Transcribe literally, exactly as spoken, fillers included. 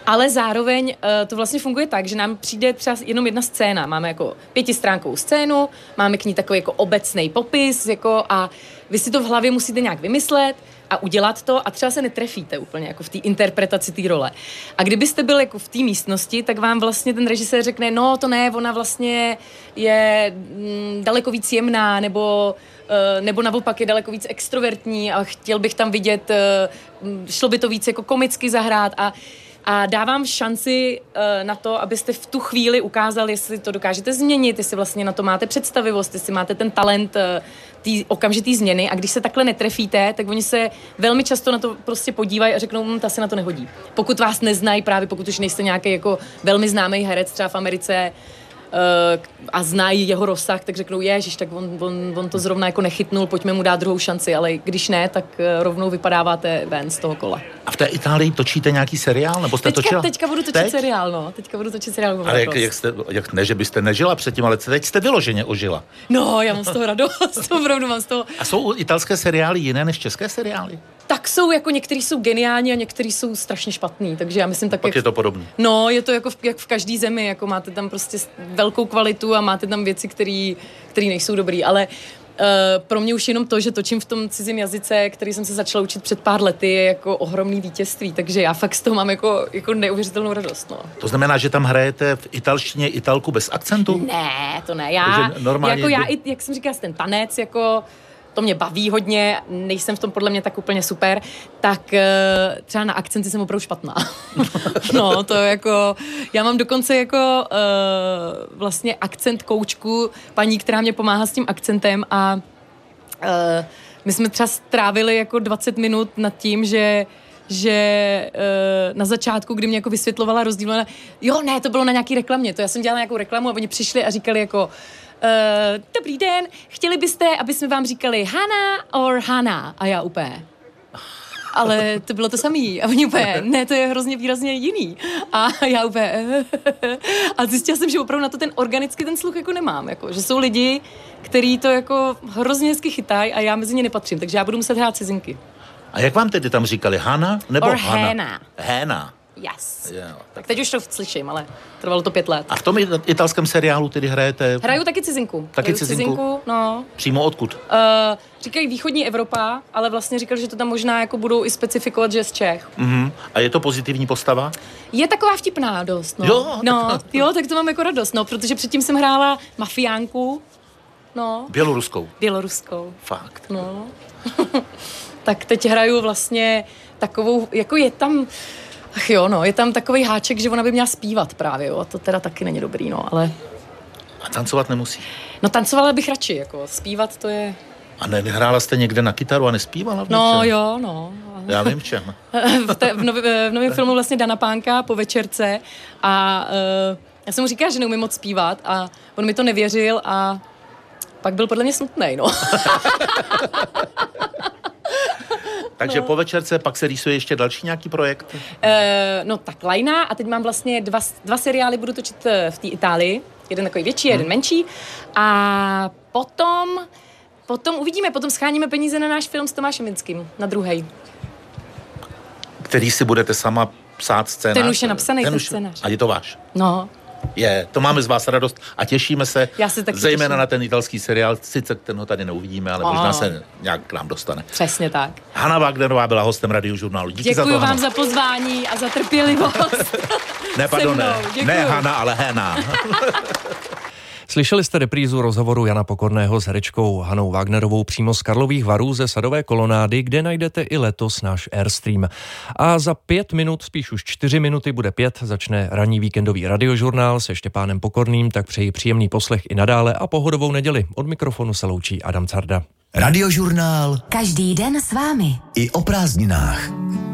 ale zároveň to vlastně funguje tak, že nám přijde třeba jenom jedna scéna. Máme jako pětistránkovou scénu, máme k ní takový jako obecný popis jako a vy si to v hlavě musíte nějak vymyslet a udělat to a třeba se netrefíte úplně jako v té interpretaci té role. A kdybyste byl jako v té místnosti, tak vám vlastně ten režisér řekne, no to ne, ona vlastně je mm, daleko víc jemná, nebo, uh, nebo naopak je daleko víc extrovertní a chtěl bych tam vidět, uh, šlo by to víc jako komicky zahrát a A dávám šanci uh, na to, abyste v tu chvíli ukázali, jestli to dokážete změnit, jestli vlastně na to máte představivost, jestli máte ten talent uh, té okamžitý změny. A když se takhle netrefíte, tak oni se velmi často na to prostě podívají a řeknou, hm, ta se na to nehodí. Pokud vás neznají, právě pokud už nejste nějaký jako velmi známý herec třeba v Americe, Uh, a znají jeho rozsah, tak řeknou, ježiš, tak on, on, on to zrovna jako nechytnul, pojďme mu dát druhou šanci, ale když ne, tak uh, rovnou vypadáváte ven z toho kola. A v té Itálii točíte nějaký seriál? Nebo jste teďka, točila? Teďka budu točit Teď? seriál, no. Teďka budu točit seriál. Ale jak, jak jste, jak ne, že byste nežila předtím, ale teď jste vyloženě ožila. No, já mám z toho radost, opravdu mám z toho. A jsou italské seriály jiné než české seriály? Tak jsou, jako některý jsou geniální a některý jsou strašně špatný, takže já myslím tak, Pak jak... je to podobné. No, je to jako v, jak v každý zemi, jako máte tam prostě velkou kvalitu a máte tam věci, které nejsou dobrý, ale uh, pro mě už jenom to, že točím v tom cizím jazyce, který jsem se začala učit před pár lety, je jako ohromný vítězství, takže já fakt z toho mám jako, jako neuvěřitelnou radost, no. To znamená, že tam hrajete v italštině Italku bez akcentu? Ne, to ne, já, normálně... jako já, i, jak jsem říkala, ten tanec, jako to mě baví hodně, nejsem v tom podle mě tak úplně super, tak uh, třeba na akcenty jsem opravdu špatná. No, to jako, já mám dokonce jako uh, vlastně akcent koučku, paní, která mě pomáhá s tím akcentem a uh, my jsme třeba strávili jako dvacet minut nad tím, že že uh, na začátku, kdy mě jako vysvětlovala rozdíl, jo, ne, to bylo na nějaký reklamě, to já jsem dělala nějakou reklamu a oni přišli a říkali jako Uh, dobrý den, chtěli byste, aby jsme vám říkali Hana or Hana? A já úplně. Ale to bylo to samý. A oni úplně, ne, to je hrozně výrazně jiný. A já úplně. A zjistila jsem, že opravdu na to ten organický ten sluch jako nemám. Jako, že jsou lidi, kteří to jako hrozně hezky chytají a já mezi ně nepatřím. Takže já budu muset hrát cizinky. A jak vám tedy tam říkali? Hana nebo or Hana? Hana. Hana. Yes. Yeah, tak teď už to slyším, ale trvalo to pět let. A v tom italském seriálu tedy hrajete? Hraju taky cizinku. Taky Hraju cizinku? cizinku, no. Přímo odkud? Uh, říkají východní Evropa, ale vlastně říkali, že to tam možná jako budou i specifikovat, že z Čech. Uh-huh. A je to pozitivní postava? Je taková vtipná dost, no. Jo? No, jo, tak to mám jako radost, no, protože předtím jsem hrála mafiánku, no. Běloruskou? Běloruskou. Fakt? No. Tak teď hraju vlastně takovou, jako je tam... Ach jo, no, je tam takový háček, že ona by měla zpívat právě, jo, a to teda taky není dobrý, no, ale... A tancovat nemusí? No, tancovala bych radši, jako, zpívat to je... A nehrála jste někde na kytaru a nespívala v něčem? No, jo, no. Já vím v čem. v, te, v, nový, v novém filmu vlastně Dana Pánka po večerce a uh, já jsem mu říkala, že neumím moc zpívat a on mi to nevěřil a pak byl podle mě smutnej, no. Takže no. Po večerce pak se rýsuje ještě další nějaký projekt? Uh, no tak Lajna a teď mám vlastně dva, dva seriály, budu točit v té Itálii. Jeden takový větší, hmm. jeden menší. A potom, potom uvidíme, potom scháníme peníze na náš film s Tomášem Minským, na druhej. Který si budete sama psát scénář? Ten už je napsaný, ten, ten už... scénář. A je to váš? No. Je, to máme z vás radost a těšíme se zejména těším. Na ten italský seriál, sice ten ho tady neuvidíme, ale oh. možná se nějak k nám dostane. Přesně tak. Hana Wagnerová byla hostem Radiožurnálu. Díky Děkuji za to, vám Hano. za pozvání a za trpělivost. Ne, pardon, ne. Ne Hana, ale Hana. Slyšeli jste reprízu rozhovoru Jana Pokorného s herečkou Hanou Wagnerovou přímo z Karlových Varů ze Sadové kolonády, kde najdete i letos náš Airstream. A za pět minut, spíš už čtyři minuty, bude pět, začne ranní víkendový Radiožurnál se Štěpánem Pokorným, tak přeji příjemný poslech i nadále a pohodovou neděli. Od mikrofonu se loučí Adam Carda. Radiožurnál. Každý den s vámi. I o prázdninách.